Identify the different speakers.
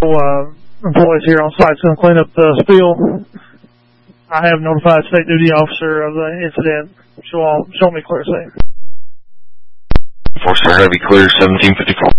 Speaker 1: employees here on site is going to clean up the spill. I have notified state duty officer of the incident. Show me clear safe.
Speaker 2: 4 Heavy clear 1754.